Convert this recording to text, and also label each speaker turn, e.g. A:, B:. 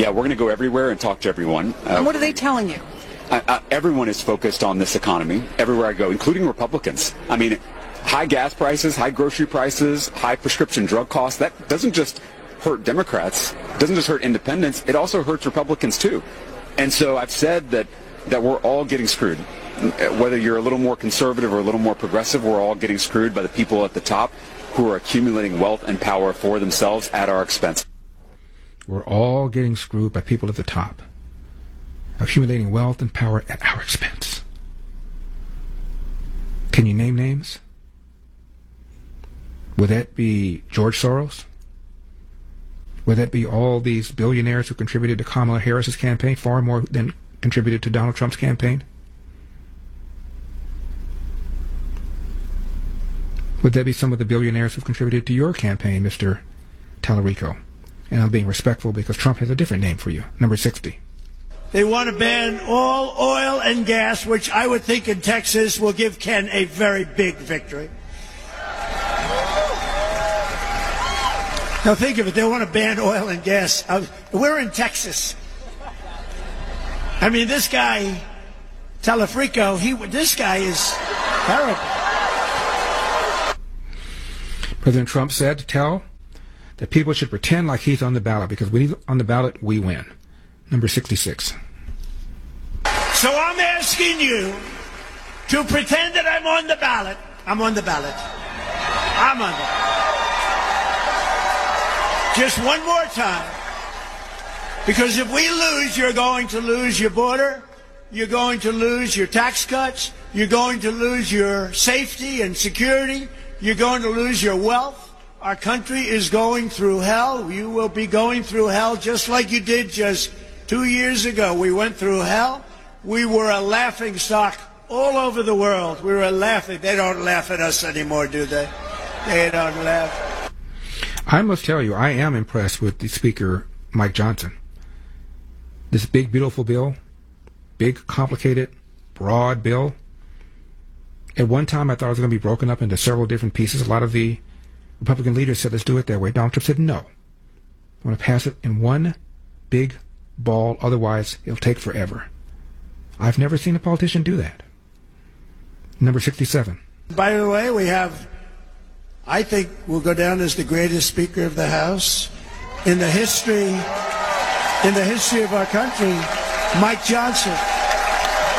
A: Yeah, we're going to go everywhere and talk to everyone.
B: And what are they telling you?
A: Everyone is focused on this economy everywhere I go, including Republicans. I mean, high gas prices, high grocery prices, high prescription drug costs, that doesn't just hurt Democrats, doesn't just hurt independents, it also hurts Republicans too. And so I've said that we're all getting screwed. Whether you're a little more conservative or a little more progressive, we're all getting screwed by the people at the top who are accumulating wealth and power for themselves at our expense.
C: We're all getting screwed by people at the top, accumulating wealth and power at our expense. Can you name names? Would that be George Soros? Would that be all these billionaires who contributed to Kamala Harris's campaign, far more than contributed to Donald Trump's campaign? Would that be some of the billionaires who contributed to your campaign, Mr. Tallarico? And I'm being respectful because Trump has a different name for you, number 60.
D: They want to ban all oil and gas, which I would think in Texas will give Ken a very big victory. Now think of it, they want to ban oil and gas. We're in Texas. I mean, this guy, Tallarico, this guy is terrible.
C: President Trump said to tell that people should pretend like he's on the ballot because when he's on the ballot, we win. Number 66.
D: So I'm asking you to pretend that I'm on the ballot. I'm on the ballot. I'm on the ballot. Just one more time. Because if we lose, you're going to lose your border. You're going to lose your tax cuts. You're going to lose your safety and security. You're going to lose your wealth. Our country is going through hell. You will be going through hell just like you did just 2 years ago. We went through hell. We were a laughing stock all over the world. We were laughing. They don't laugh at us anymore, do they? They don't laugh.
C: I must tell you, I am impressed with the Speaker, Mike Johnson. This big, beautiful bill, big, complicated, broad bill. At one time, I thought it was going to be broken up into several different pieces. A lot of the Republican leaders said, let's do it that way. Donald Trump said, no. I want to pass it in one big ball. Otherwise, it'll take forever. I've never seen a politician do that. Number 67.
D: By the way, we have, I think, will go down as the greatest Speaker of the House in the history of our country, Mike Johnson.